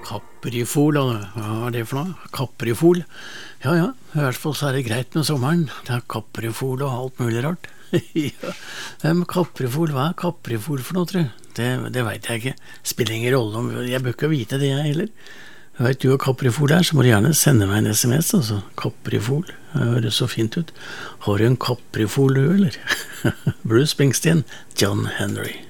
Caprifol, hva er det for noe? Caprifol? Ja, i hvert fall så er det greit med sommeren. Det er Caprifol og alt mulig rart. Ja, Caprifol, hva er Caprifol for noe, tror du? Det vet jeg ikke. Spiller ingen rolle om, jeg bør ikke vite det jeg heller. Vet du hva Caprifol er, så må du gjerne sende meg en SMS, altså. Caprifol, det høres så fint ut. Har du en Caprifol du, eller? Bruce Springsteen, John Henry.